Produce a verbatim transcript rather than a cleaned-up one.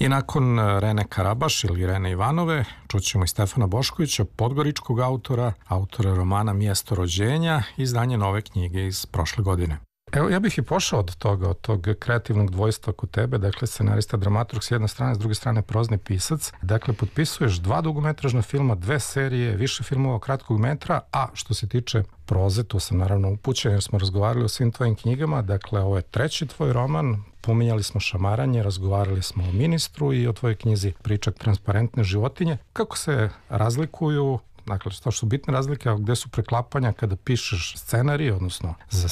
I nakon Rene Karabaš ili Rene Ivanove, čućemo i Stefana Boškovića, podgoričkog autora, autora romana Mjesto rođenja, izdanje nove knjige iz prošle godine. Evo, ja bih i pošao od toga, od tog kreativnog dvojstva kod tebe, dakle scenarista, dramaturg s jedne strane, s druge strane prozni pisac. Dakle, potpisuješ dva dugometražna filma, dve serije, više filmova kratkog metra, a što se tiče proze, tu sam naravno upućen jer smo razgovarali o svim tvojim knjigama, dakle ovo je treći tvoj roman, pominjali smo šamaranje, razgovarali smo o ministru i o tvojoj knjizi Pričak transparentne životinje. Kako se razlikuju, dakle, što su bitne razlike, a gde su preklapanja kada pišeš scenarij, odnosno za